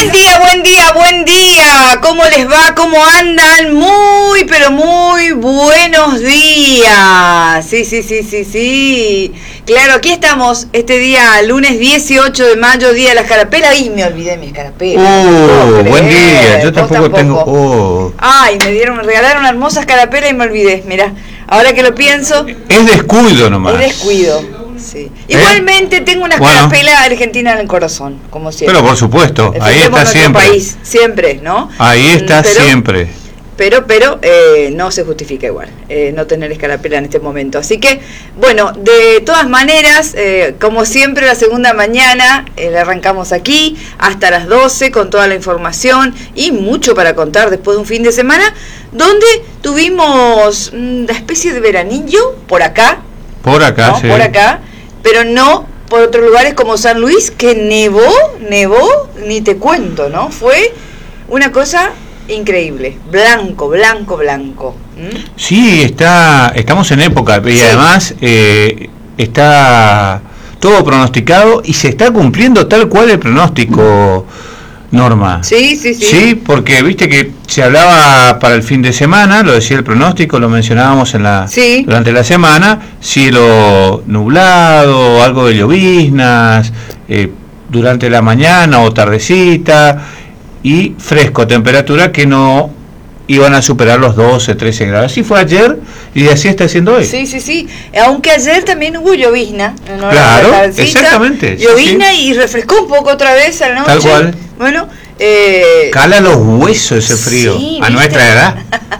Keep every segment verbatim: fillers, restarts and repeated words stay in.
Buen día, buen día, buen día. ¿Cómo les va? ¿Cómo andan? Muy, pero muy buenos días. Sí, sí, sí, sí, sí. Claro, aquí estamos este día, lunes dieciocho de mayo, día de la escarapela. Y me olvidé mi escarapela. Oh, no buen día. Yo tampoco, tampoco tengo. Oh. Ay, me dieron, me regalaron una hermosa escarapela y me olvidé. Mira, ahora que lo pienso. Es descuido nomás. Es descuido. Sí. Igualmente ¿Eh? tengo una bueno. escarapela argentina en el corazón, como siempre. Pero por supuesto, ahí está siempre. País, siempre, ¿no? Ahí está pero, siempre. Pero, pero eh, no se justifica igual eh, no tener escarapela en este momento. Así que, bueno, de todas maneras, eh, como siempre, la segunda mañana eh, la arrancamos aquí hasta las doce con toda la información y mucho para contar después de un fin de semana donde tuvimos una especie de veranillo por acá. Por acá, ¿no? sí. Por acá, pero no por otros lugares como San Luis, que nevó, nevó, ni te cuento, ¿no? Fue una cosa increíble, blanco, blanco, blanco. ¿Mm? Sí, está, estamos en época y sí. además eh, está todo pronosticado y se está cumpliendo tal cual el pronóstico, Norma. Sí, sí, sí. Sí, porque viste que se hablaba para el fin de semana, lo decía el pronóstico, lo mencionábamos en la sí. durante la semana, cielo nublado, algo de lloviznas, eh, durante la mañana o tardecita, y fresco, temperatura que no iban a superar los doce, trece grados. Así fue ayer y así está siendo hoy. Sí, sí, sí. Aunque ayer también hubo llovizna. ¿no? Claro, exactamente. Llovizna sí, sí. y refrescó un poco otra vez a la noche. Tal cual. Bueno, eh, cala los huesos ese frío, sí, a nuestra edad.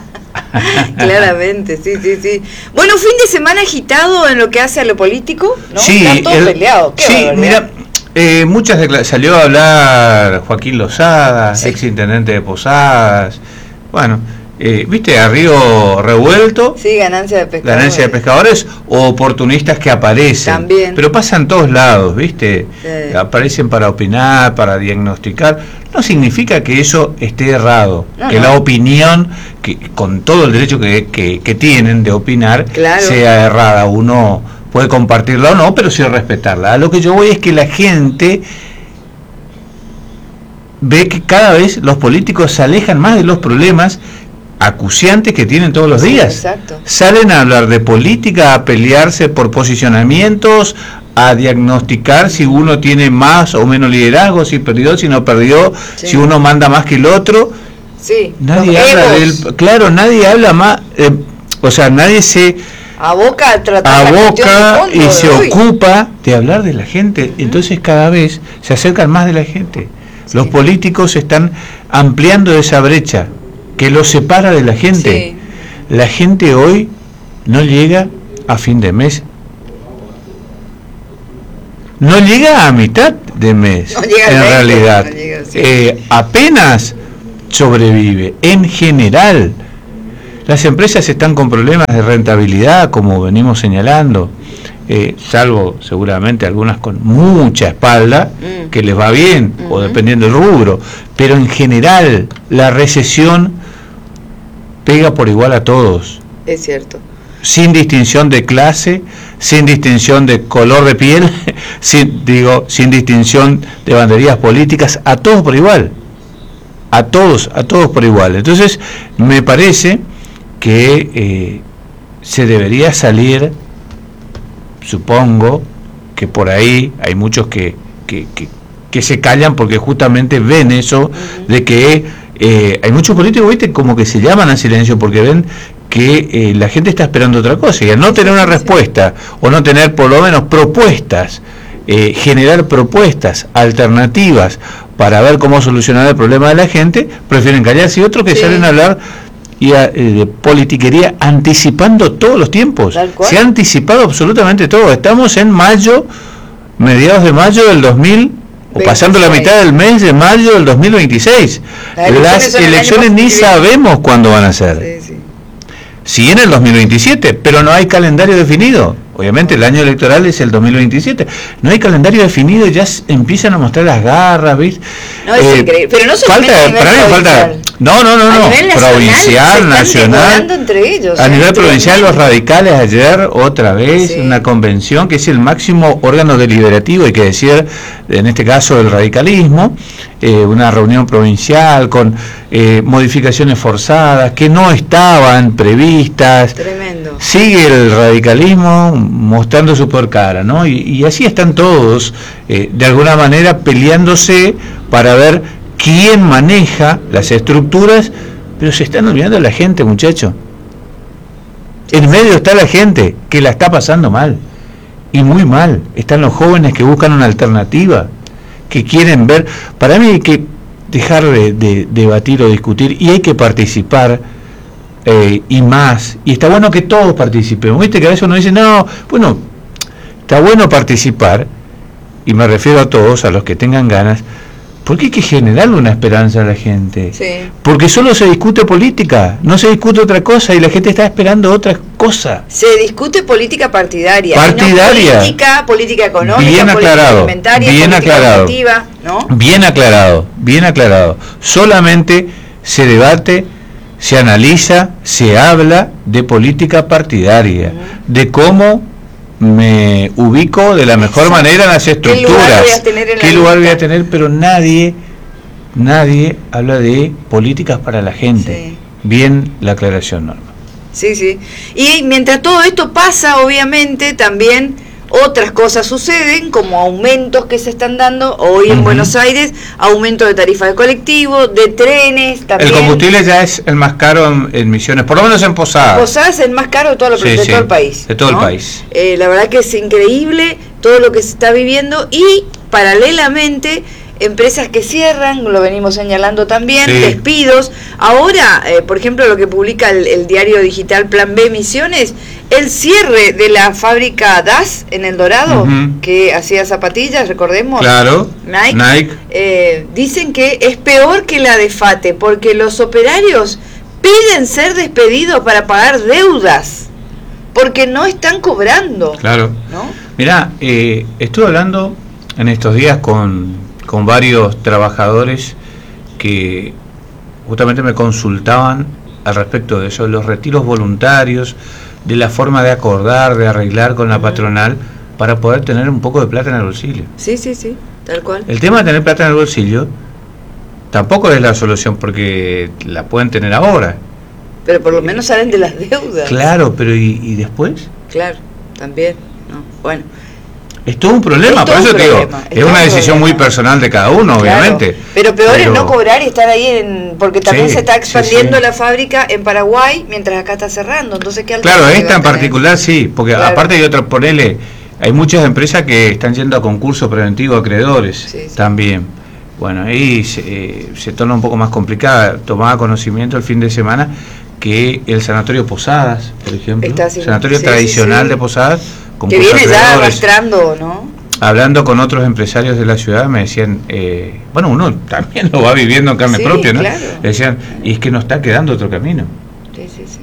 Claramente, sí, sí, sí. Bueno, fin de semana agitado en lo que hace a lo político, ¿no? Sí, Están todos el, peleados. Qué sí, barbaridad. mira, eh, muchas decla- salió a hablar Joaquín Lozada, sí. ex intendente de Posadas. Bueno, eh, viste, a río revuelto. Sí, ganancia de pescadores. Ganancia de pescadores o oportunistas que aparecen. También. Pero pasan todos lados, viste. Sí. Aparecen para opinar, para diagnosticar. No significa que eso esté errado, no, que no. la opinión, que con todo el derecho que, que, que tienen de opinar, claro. sea errada. Uno puede compartirla o no, pero sí respetarla. A lo que yo voy es que la gente ve que cada vez los políticos se alejan más de los problemas acuciantes que tienen todos los sí, días. Exacto. Salen a hablar de política, a pelearse por posicionamientos, a diagnosticar si uno tiene más o menos liderazgo, si perdió, si no perdió, sí. si uno manda más que el otro. Sí. Nadie habla del, claro, nadie habla más, eh, o sea, nadie se aboca a tratar aboca y se hoy. ocupa de hablar de la gente. Entonces cada vez se acercan más de la gente. Sí. Los políticos están ampliando esa brecha que los separa de la gente. Sí. La gente hoy no llega a fin de mes, no llega a mitad de mes, no llega en veinte, realidad, no llega, sí. eh, apenas sobrevive. En general, las empresas están con problemas de rentabilidad, como venimos señalando, eh, salvo seguramente algunas con mucha espalda, mm. que les va bien, mm-hmm. o dependiendo del rubro, pero en general la recesión pega por igual a todos. Es cierto. Sin distinción de clase, sin distinción de color de piel, sin, digo, sin distinción de banderías políticas, a todos por igual. A todos, a todos por igual. Entonces, me parece que eh, se debería salir, supongo que por ahí hay muchos que, que, que, que se callan porque justamente ven eso, uh-huh. de que eh, hay muchos políticos, ¿viste? Como que se llaman a silencio porque ven que eh, la gente está esperando otra cosa, y al no tener una respuesta, o no tener por lo menos propuestas, eh, generar propuestas alternativas para ver cómo solucionar el problema de la gente, prefieren callarse, y otros que sí. salen a hablar y a, eh, de politiquería anticipando todos los tiempos. Se ha anticipado absolutamente todo. Estamos en mayo, mediados de mayo del dos mil, o pasando la mitad del mes de mayo del dos mil veintiséis. Las elecciones, Las elecciones ni sabemos cuándo van a ser. Sí, sí. Sí, en el dos mil veintisiete, pero no hay calendario definido. Obviamente el año electoral es el dos mil veintisiete. No hay calendario definido y ya s- empiezan a mostrar las garras, ¿viste? No, es Eh, increíble. Pero no solamente falta, a nivel para mí falta. provincial. No, no, no, A no. nivel nacional se Provincial, están nacional. devorando entre ellos, A ¿eh? nivel provincial, los Tremendo. radicales ayer, otra vez, Sí. una convención que es el máximo órgano deliberativo, hay que decir, en este caso el radicalismo, eh, una reunión provincial con eh, modificaciones forzadas que no estaban previstas. Tremendo. Sigue el radicalismo mostrando su peor cara, ¿no? Y, y así están todos, eh, de alguna manera, peleándose para ver quién maneja las estructuras, pero se están olvidando de la gente, muchacho. En medio está la gente que la está pasando mal, y muy mal. Están los jóvenes que buscan una alternativa, que quieren ver. Para mí hay que dejar de, de debatir o discutir, y hay que participar, eh, y más. Y está bueno que todos participemos. Viste que a veces uno dice, no, bueno, está bueno participar, y me refiero a todos, a los que tengan ganas, porque hay que generarle una esperanza a la gente. Sí. Porque solo se discute política, no se discute otra cosa, y la gente está esperando otra cosa. Se discute política partidaria. Partidaria. Y no política, política económica, Bien política aclarado, alimentaria, bien política aclarado. educativa, ¿no? Bien aclarado, bien aclarado. Solamente se debate, se analiza, se habla de política partidaria, de cómo me ubico de la mejor Exacto. manera en las estructuras. ¿Qué lugar voy a tener en la ¿Qué lugar voy a lista? tener? Pero nadie, nadie habla de políticas para la gente. Sí. Bien la aclaración, Norma. Sí, sí. Y mientras todo esto pasa, obviamente, también otras cosas suceden, como aumentos que se están dando hoy en Ujú. Buenos Aires, aumento de tarifa de colectivo, de trenes, también. El combustible ya es el más caro en, en Misiones, por lo menos en Posadas. Posadas es el más caro de todo, lo, Sí, de sí, todo el país. de todo el ¿no? país. Eh, la verdad que es increíble todo lo que se está viviendo, y paralelamente empresas que cierran, lo venimos señalando también, Sí. despidos. Ahora, eh, por ejemplo, lo que publica el, el diario digital Plan B Misiones, el cierre de la fábrica D A S en El Dorado, Ujú. que hacía zapatillas, recordemos. Claro, Nike, Nike. eh, dicen que es peor que la de FATE, porque los operarios piden ser despedidos para pagar deudas, porque no están cobrando, Claro. ¿no? Mirá, eh, estuve hablando en estos días con, con varios trabajadores que justamente me consultaban al respecto de eso, de los retiros voluntarios, de la forma de acordar, de arreglar con la patronal para poder tener un poco de plata en el bolsillo. Sí, sí, sí, tal cual. El tema de tener plata en el bolsillo tampoco es la solución, porque la pueden tener ahora. Pero por lo menos salen de las deudas. Claro, pero ¿y, y después? Claro, también, ¿no? Bueno, Es todo un problema, Es todo por eso un te digo, problema, es es todo una un decisión muy problema. personal de cada uno, claro. obviamente. Pero peor Pero- es no cobrar y estar ahí, en, porque también Sí, se está sí, expandiendo sí. la fábrica en Paraguay, mientras acá está cerrando. Entonces, ¿qué Claro, alternativa esta en tenés? particular sí, porque Claro. aparte hay otras, ponele, hay muchas empresas que están yendo a concurso preventivo a acreedores Sí, sí. también. Bueno, ahí se, eh, se torna un poco más complicada. Tomaba conocimiento el fin de semana que el Sanatorio Posadas, por ejemplo, Está haciendo- Sanatorio sí, tradicional sí, sí. de Posadas, Que concurso viene ya acreedores. arrastrando, ¿no? Hablando con otros empresarios de la ciudad me decían, eh, bueno, uno también lo va viviendo en carne Sí, propia, ¿no? claro. Decían, y es que nos está quedando otro camino, Sí, sí, sí.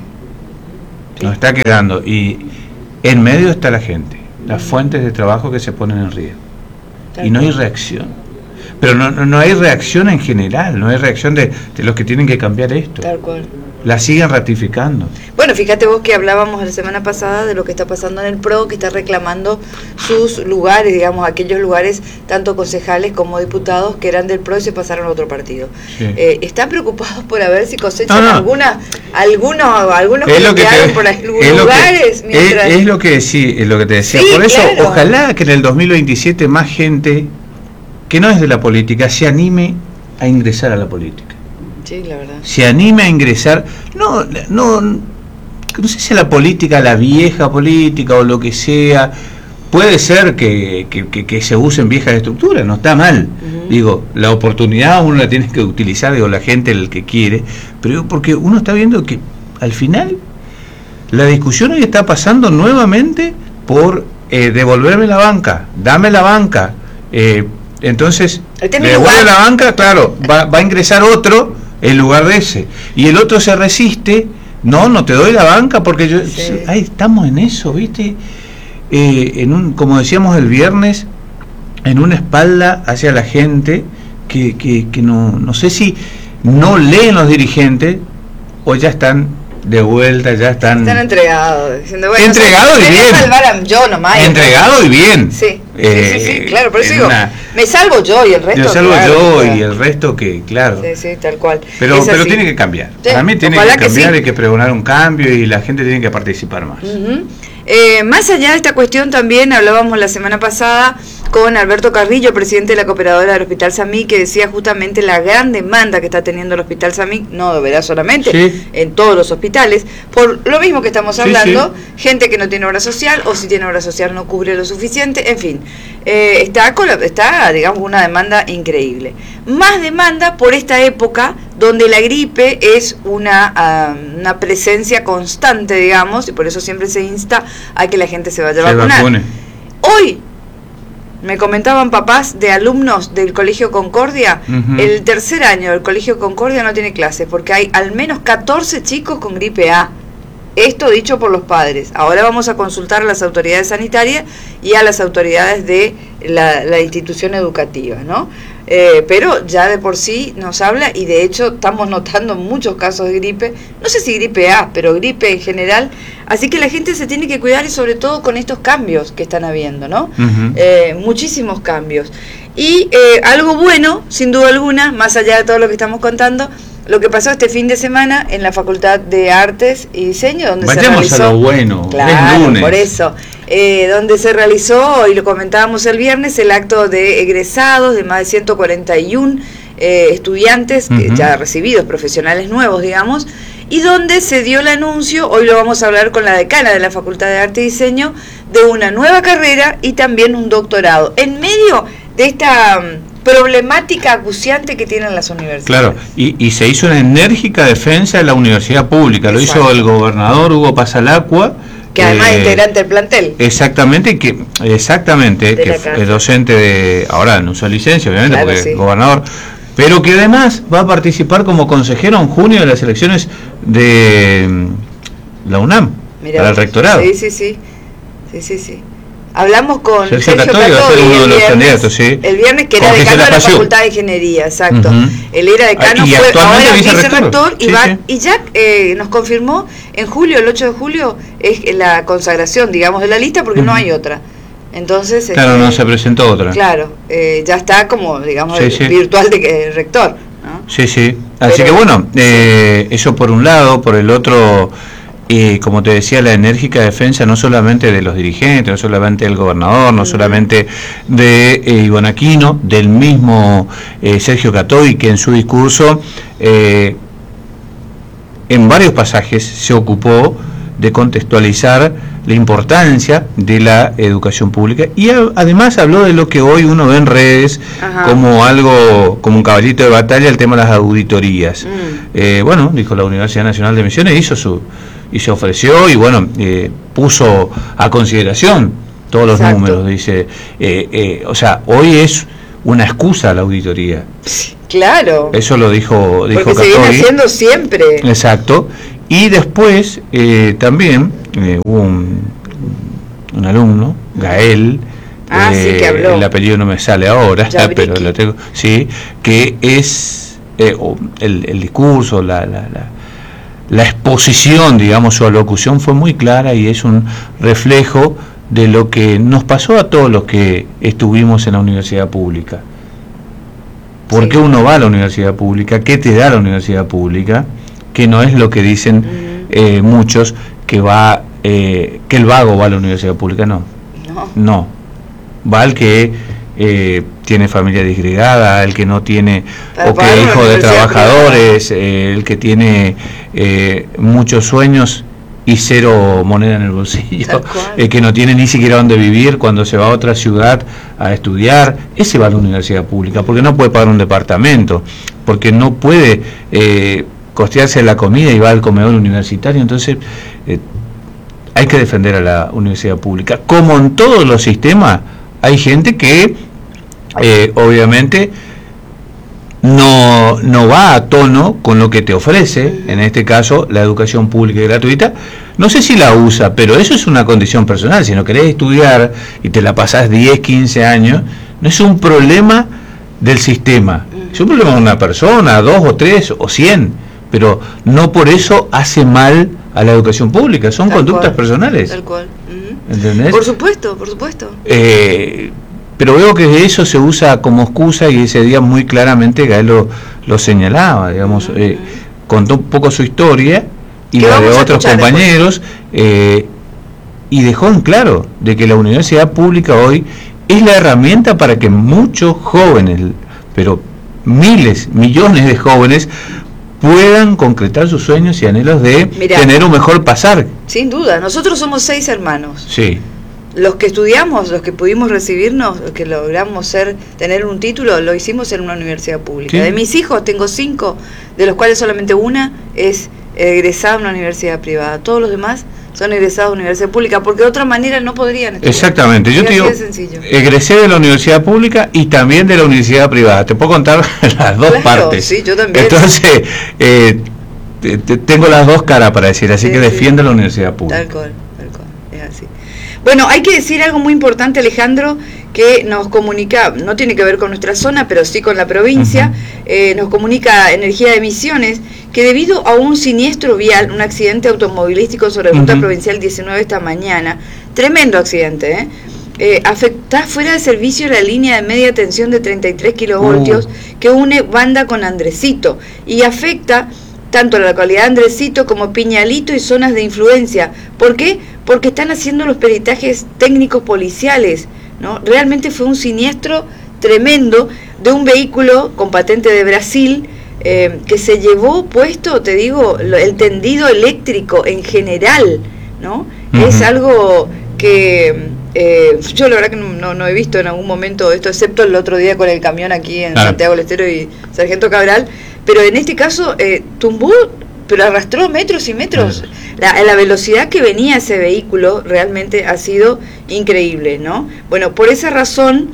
Sí. nos está quedando, y en medio está la gente, las fuentes de trabajo que se ponen en riesgo, Tal y no hay cual. reacción. Pero no, no, no hay reacción en general, no hay reacción de, de los que tienen que cambiar esto. Tal cual. La siguen ratificando. Bueno, fíjate vos que hablábamos la semana pasada de lo que está pasando en el P R O, que está reclamando sus lugares, digamos, aquellos lugares, tanto concejales como diputados, que eran del P R O y se pasaron a otro partido. Sí. Eh, ¿Están preocupados por a ver si cosechan No, no. alguna, algunos, algunos Es que lo que quedaron te, por ahí es lo lugares? que, mientras... es, es lo que sí, es lo que te decía. Sí, Por eso, claro. ojalá que en el dos mil veintisiete más gente que no es de la política se anime a ingresar a la política. Sí, la verdad. Se anime a ingresar, no, no, no sé si a la política, la vieja política o lo que sea. Puede ser que, que, que, que se usen viejas estructuras, no está mal. Ujú. Digo, la oportunidad uno la tiene que utilizar, digo, la gente, el que quiere, pero porque uno está viendo que al final la discusión hoy está pasando nuevamente por eh, devolverme la banca, dame la banca. Eh, entonces, Este es mi le devuelve lugar. la banca, claro, va, va a ingresar otro en lugar de ese. Y el otro se resiste, no, no te doy la banca porque yo... Sí. Ahí estamos en eso, ¿viste? eh, en un, como decíamos el viernes, en una espalda hacia la gente que, que, que no, no sé si no leen los dirigentes o ya están de vuelta, ya están están entregados, diciendo, bueno, entregado y bien, salvar a yo nomás, entregado y bien, sí, eh, sí, sí, sí, claro, por eso digo, una, me salvo yo y el resto, me salvo claro, yo claro. y el resto que, claro, sí, sí, tal cual, pero, es pero así. tiene que cambiar, sí, para mí tiene que cambiar, que sí. Hay que pregonar un cambio y la gente tiene que participar más. Uh-huh. Eh, más allá de esta cuestión, también hablábamos la semana pasada con Alberto Carrillo, presidente de la cooperadora del Hospital Samí, que decía justamente la gran demanda que está teniendo el Hospital Samí, no de verdad solamente, sí. en todos los hospitales, por lo mismo que estamos hablando, sí, sí. gente que no tiene obra social, o si tiene obra social no cubre lo suficiente, en fin, eh, está, está, digamos, una demanda increíble. Más demanda por esta época, donde la gripe es una, uh, una presencia constante, digamos, y por eso siempre se insta a que la gente se vaya a vacunar. Vacune. Hoy, me comentaban papás de alumnos del Colegio Concordia, uh-huh. el tercer año del Colegio Concordia no tiene clases, porque hay al menos catorce chicos con gripe A. Esto dicho por los padres. Ahora vamos a consultar a las autoridades sanitarias y a las autoridades de la, la institución educativa, ¿no? Eh, pero ya de por sí nos habla, y de hecho estamos notando muchos casos de gripe, no sé si gripe A, pero gripe en general, así que la gente se tiene que cuidar, y sobre todo con estos cambios que están habiendo, ¿no? Uh-huh. Eh, muchísimos cambios. Y eh, algo bueno, sin duda alguna, más allá de todo lo que estamos contando, lo que pasó este fin de semana en la Facultad de Artes y Diseño, donde Vayamos se realizó... a lo bueno, claro, es lunes. Por eso, eh, donde se realizó, y lo comentábamos el viernes, el acto de egresados de más de ciento cuarenta y uno eh, estudiantes, uh-huh. que ya recibidos, profesionales nuevos, digamos, y donde se dio el anuncio, hoy lo vamos a hablar con la decana de la Facultad de Arte y Diseño, de una nueva carrera y también un doctorado, en medio de esta problemática acuciante que tienen las universidades. Claro, y, y se hizo una enérgica defensa de la universidad pública. Exacto. Lo hizo el gobernador Hugo Pasalacqua, que además es eh, integrante del plantel. Exactamente, que exactamente que es docente de, ahora no usa licencia, obviamente, claro, porque sí. es gobernador, pero que además va a participar como consejero en junio de las elecciones de la UNAM. Mirá, para el rectorado. Sí, sí, sí, sí, sí, sí. Hablamos con Sergio, Sergio Catori, Catori uno de los viernes, candidatos, sí. el viernes, que era decano de la Facultad de Ingeniería, exacto. Uh-huh. Él era decano, y fue ahora vicerrector, sí, y, va, sí. y ya eh, nos confirmó en julio, el ocho de julio, es la consagración, digamos, de la lista, porque uh-huh. no hay otra. Entonces, claro, este, no se presentó otra. Claro, eh, ya está como, digamos, sí, el sí. virtual de eh, rector, ¿no? Sí, sí. Así Pero, que bueno, eh, eso por un lado, por el otro... Y como te decía, la enérgica defensa no solamente de los dirigentes, no solamente del gobernador, no solamente de eh, Iván Aquino, del mismo eh, Sergio Catori, que en su discurso eh, en varios pasajes se ocupó de contextualizar la importancia de la educación pública, y a, además habló de lo que hoy uno ve en redes, ajá, como algo, como un caballito de batalla, el tema de las auditorías. Mm. Eh, bueno, dijo, la Universidad Nacional de Misiones hizo su... y se ofreció y bueno, eh, puso a consideración todos los Exacto. números, dice, eh, eh, o sea, hoy es una excusa la auditoría. Claro. Eso lo dijo, dijo Porque Catori. Se viene haciendo siempre. Exacto. Y después eh, también eh, hubo un, un alumno, Gael, ah, eh, sí, que habló. El apellido no me sale ahora, Yabriki. pero lo tengo, sí, que es eh, el, el discurso, la, la, la La exposición, digamos, su alocución fue muy clara y es un reflejo de lo que nos pasó a todos los que estuvimos en la universidad pública. ¿Por sí. qué uno va a la universidad pública? ¿Qué te da la universidad pública? Que no es lo que dicen mm. eh, muchos, que va eh, que el vago va a la universidad pública. No, no, no. Va al que eh, tiene familia disgregada, el que no tiene, Para o que es hijo de trabajadores, eh, el que tiene eh, muchos sueños y cero moneda en el bolsillo, el que no tiene ni siquiera dónde vivir cuando se va a otra ciudad a estudiar, ese va a la universidad pública, porque no puede pagar un departamento, porque no puede eh, costearse la comida y va al comedor universitario. Entonces eh, hay que defender a la universidad pública. Como en todos los sistemas, hay gente que eh, obviamente no, no va a tono con lo que te ofrece, en este caso la educación pública y gratuita. No sé si la usa, pero eso es una condición personal. Si no querés estudiar y te la pasás diez, quince años, no es un problema del sistema, es un problema de una persona, dos o tres o cien, pero no por eso hace mal a la educación pública, son tal conductas cual, personales. Tal cual. Uh-huh. ¿Entendés? Por supuesto, por supuesto. Eh, pero veo que eso se usa como excusa, y ese día muy claramente Gael lo, lo señalaba, digamos, uh-huh. eh, contó un poco su historia y la de otros compañeros, eh, y dejó en claro de que la universidad pública hoy es la herramienta para que muchos jóvenes, pero miles, millones de jóvenes, puedan concretar sus sueños y anhelos de Mirá, tener un mejor pasar. Sin duda, nosotros somos seis hermanos. Sí. Los que estudiamos, los que pudimos recibirnos, los que logramos ser, tener un título, lo hicimos en una universidad pública. ¿Sí? De mis hijos tengo cinco, de los cuales solamente una es egresada de una universidad privada. Todos los demás son egresados de universidad pública, porque de otra manera no podrían estudiar. Exactamente, yo te digo, egresé de la universidad pública y también de la universidad privada, te puedo contar las dos claro, partes. Sí, yo también. Entonces, eh, te, te, tengo las dos caras para decir, así sí, que sí. defiendo la universidad pública. Tal cual, tal cual, es así. Bueno, hay que decir algo muy importante, Alejandro, que nos comunica, no tiene que ver con nuestra zona, pero sí con la provincia, uh-huh. eh, nos comunica Energía de Misiones, que debido a un siniestro vial, un accidente automovilístico sobre Ruta uh-huh. Provincial diecinueve esta mañana, tremendo accidente, ¿eh? Eh, afecta fuera de servicio la línea de media tensión de treinta y tres kilovoltios uh. que une Banda con Andresito, y afecta tanto la localidad de Andresito como Piñalito y zonas de influencia. ¿Por qué? Porque están haciendo los peritajes técnicos policiales, ¿no? Realmente fue un siniestro tremendo de un vehículo con patente de Brasil, eh, que se llevó puesto, te digo, el tendido eléctrico en general, ¿no? Uh-huh. Es algo que eh, yo la verdad que no, no he visto en algún momento esto, excepto el otro día con el camión aquí en claro. Santiago del Estero y Sargento Cabral, pero en este caso eh, tumbó, pero arrastró metros y metros. La, la velocidad que venía ese vehículo realmente ha sido increíble, ¿no? Bueno, por esa razón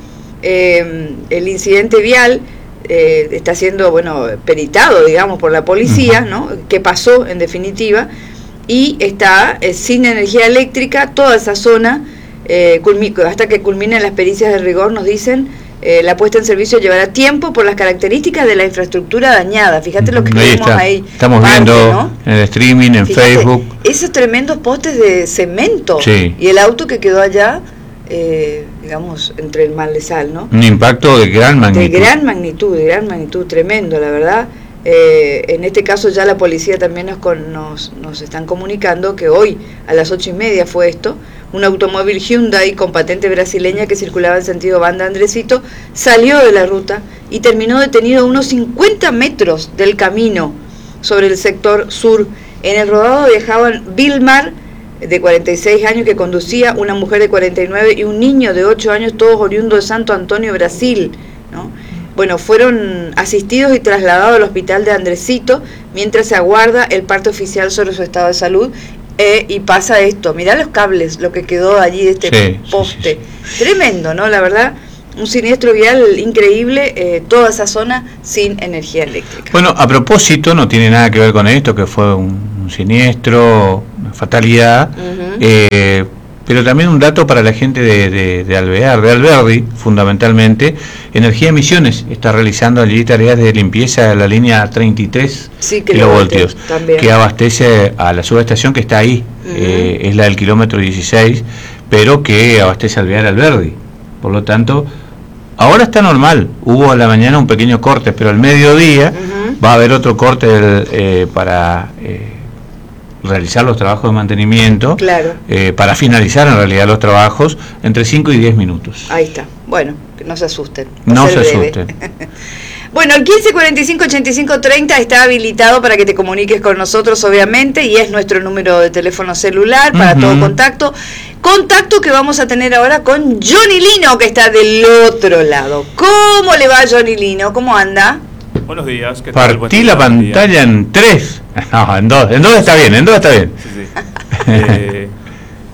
eh, el incidente vial eh, está siendo, bueno, peritado, digamos, por la policía, uh-huh. ¿no? ¿Qué pasó en definitiva? Y está eh, sin energía eléctrica toda esa zona, eh, culmi- hasta que culminen las pericias de rigor, nos dicen. Eh, la puesta en servicio llevará tiempo por las características de la infraestructura dañada. Fíjate lo que ahí vemos está. ahí. Estamos parte, viendo ¿no? en el streaming, en Fíjate, Facebook. Esos tremendos postes de cemento. Sí. Y el auto que quedó allá, eh, digamos, entre el mal de sal, ¿no? Un impacto de gran magnitud. De gran magnitud, de gran magnitud, tremendo, la verdad. Eh, en este caso ya la policía también nos, con, nos, nos están comunicando que hoy a las ocho y media fue esto. Un automóvil Hyundai con patente brasileña que circulaba en sentido Banda Andresito salió de la ruta y terminó detenido a unos cincuenta metros del camino sobre el sector sur. En el rodado viajaban Vilmar, de cuarenta y seis años, que conducía, una mujer de cuarenta y nueve y un niño de ocho años, todos oriundos de Santo Antonio, Brasil, ¿no? Bueno, fueron asistidos y trasladados al hospital de Andresito mientras se aguarda el parte oficial sobre su estado de salud. Eh, y pasa esto, mirá los cables, lo que quedó allí de este sí, poste, sí, sí. Tremendo, ¿no? La verdad, un siniestro vial increíble, eh, toda esa zona sin energía eléctrica. Bueno, a propósito, no tiene nada que ver con esto, que fue un, un siniestro, una fatalidad, uh-huh. eh, pero también un dato para la gente de, de, de Alvear, de Alberdi, fundamentalmente. Energía Misiones está realizando allí tareas de limpieza de la línea treinta y tres sí, kilovoltios, que abastece a la subestación que está ahí, uh-huh. eh, es la del kilómetro dieciséis, pero que abastece Alvear Alberdi. Por lo tanto, ahora está normal, hubo a la mañana un pequeño corte, pero al mediodía uh-huh. va a haber otro corte del, eh, para... Eh, realizar los trabajos de mantenimiento, claro. eh, para finalizar en realidad los trabajos entre cinco y diez minutos. Ahí está, bueno, que no se asusten. No se asusten. Bueno, el quince cuarenta y cinco ochenta y cinco treinta está habilitado para que te comuniques con nosotros, obviamente, y es nuestro número de teléfono celular para uh-huh. todo contacto. Contacto que vamos a tener ahora con Johnny Lino, que está del otro lado. ¿Cómo le va, Johnny Lino? ¿Cómo anda? Buenos días. ¿Qué tal? Partí la pantalla en tres. No, en dos. En dos está bien, en dos está bien. Sí, sí. eh,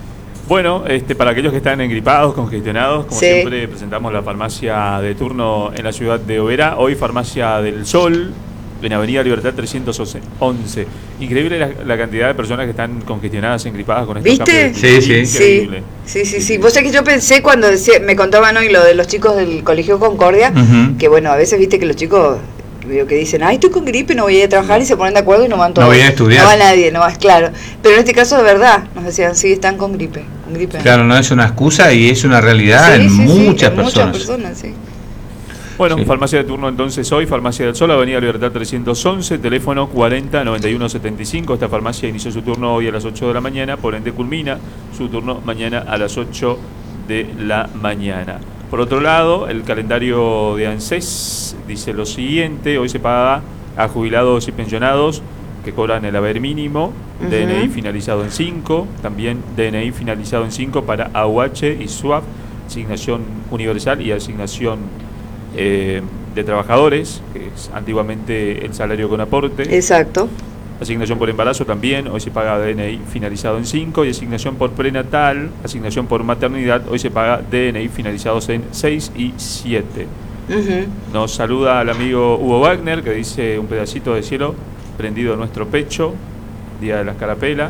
Bueno, este, para aquellos que están engripados, congestionados, como Sí. siempre presentamos la farmacia de turno en la ciudad de Oberá. Hoy farmacia del Sol, en Avenida Libertad trescientos once. Increíble la, la cantidad de personas que están congestionadas, engripadas con estos ¿Viste? cambios de Sí, clima. sí. Increíble. Sí, sí, sí. Vos sabés que yo pensé cuando decía, me contaban hoy lo de los chicos del Colegio Concordia, Ujú. que bueno, a veces viste que los chicos veo que dicen, ay, estoy con gripe, no voy a ir a trabajar, y se ponen de acuerdo y no van todos. No voy a estudiar. No va nadie, no vas, claro. Pero en este caso de verdad, nos decían, sí, están con gripe. Con gripe. Claro, no es una excusa y es una realidad Sí, en sí, sí, muchas en personas. Muchas personas, sí. Bueno, Sí. farmacia de turno entonces hoy, Farmacia del Sol, Avenida Libertad trescientos once, teléfono cuarenta noventa y uno setenta y cinco. Esta farmacia inició su turno hoy a las ocho de la mañana, por ende culmina su turno mañana a las ocho de la mañana. Por otro lado, el calendario de ANSES dice lo siguiente: hoy se paga a jubilados y pensionados que cobran el haber mínimo, Ujú. D N I finalizado en cinco, también D N I finalizado en cinco para A U H y S U A P, asignación universal y asignación eh, de trabajadores, que es antiguamente el salario con aporte. Exacto. Asignación por embarazo también, hoy se paga D N I finalizado en cinco, y asignación por prenatal, asignación por maternidad, hoy se paga D N I finalizados en seis y siete. Ujú. Nos saluda el amigo Hugo Wagner, que dice: un pedacito de cielo prendido en nuestro pecho, día de la escarapela.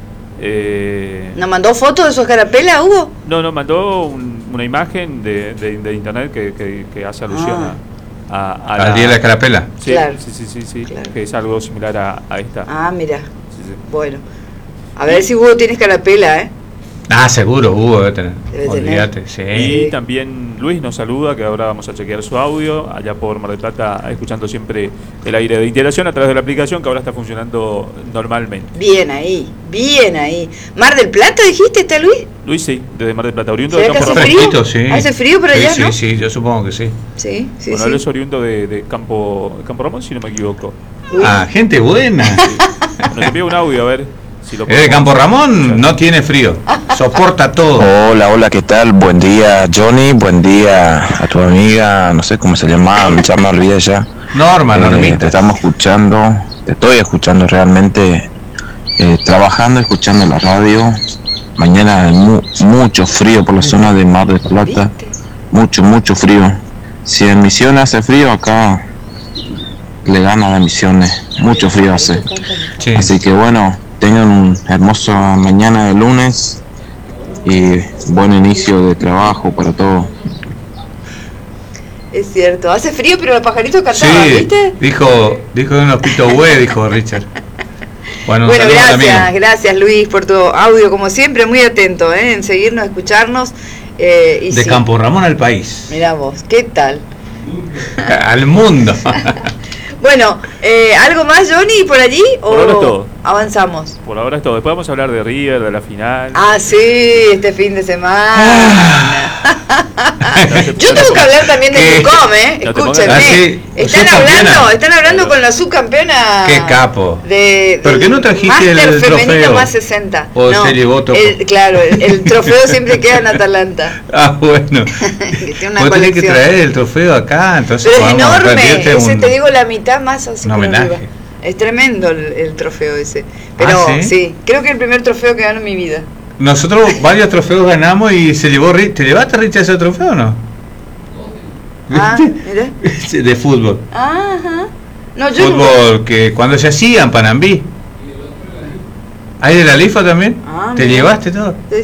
Eh, ¿Nos mandó fotos de su escarapela, Hugo? no, nos mandó un- una imagen de, de- de internet que, que- que hace alusión Ah. a, a- a Al la- día de la escarapela. Sí, Claro. sí, sí, sí, sí, Claro. que es algo similar a, a esta. Ah, mira. Sí, sí. Bueno. A ver si Hugo tiene escarapela, ¿eh? Ah, seguro, Hugo debe tener. Debe tener. Olvídate, sí. Y también Luis nos saluda, que ahora vamos a chequear su audio, allá por Mar del Plata, escuchando siempre el aire de integración a través de la aplicación, que ahora está funcionando normalmente. Bien ahí, bien ahí. ¿Mar del Plata dijiste, está Luis? Luis, sí, desde Mar del Plata, oriundo de ¿Será que Campo hace Ramón. frío? Fresquito, sí. ¿Hace frío por allá, sí, no? Sí, sí, yo supongo que sí. Sí, sí, Bueno, él sí. es oriundo de, de Campo, Campo Ramón, si no me equivoco. Uy. Ah, gente buena. Nos envió un audio, a ver si lo Es de podemos- Campo Ramón, no tiene frío. Soporta todo. Hola, hola, ¿qué tal? Buen día, Johnny. Buen día a tu amiga. No sé cómo se llama, ya me olvidé ya. Norma, Eh, te Normita. estamos escuchando, te estoy escuchando realmente, eh, trabajando, escuchando la radio. Mañana hay mu- mucho frío por la zona de Mar del Plata. ¿Viste? Mucho, mucho frío. Si en Misiones hace frío, acá le gana a Misiones. Mucho frío hace. Sí. Así que bueno, tengan un hermoso mañana de lunes y buen inicio de trabajo para todos. Es cierto. Hace frío, pero los pajaritos cantaban, Sí, ¿viste? dijo, dijo de unos pito hue, dijo Richard. Bueno, un Bueno, saludo al gracias, amigo. gracias Luis por tu audio, como siempre, muy atento, ¿eh? En seguirnos, escucharnos. Eh, y De sí, Campo Ramón al país. mirá vos, ¿qué tal? Al mundo. Bueno, eh, ¿algo más, Johnny, por allí? ¿O Por ahora es todo. avanzamos? Por ahora es todo. Después vamos a hablar de River, de la final. Ah, sí, este fin de semana. Yo tengo que hablar también de ¿Qué? Tucum, ¿eh? No te Escúchenme. pongas- Ah, sí. Están Subcampeona. hablando, están hablando con la subcampeona. Qué capo. De, ¿Por del qué no trajiste el Máster femenino trofeo? más sesenta. ¿O se llevó todo? el- Claro, el, el trofeo siempre queda en Atalanta. Ah, bueno. Que tiene una Vos tenés que colección. traer el trofeo acá, entonces Pero es podamos enorme, rendirte ese un- te digo la mitad más así un por homenaje. arriba. Es tremendo el, el trofeo ese. Pero ¿Ah, sí? sí, creo que es el primer trofeo que gano en mi vida. Nosotros varios trofeos ganamos y se llevó Ri- ¿Te llevaste, Richard, ese trofeo o no? Ah, ¿Viste? mira. De fútbol. Ajá. No, yo nunca- Fútbol que cuando se hacía en Panambí. ¿Hay de la Lifa también? Ah, ¿Te mira. llevaste todo?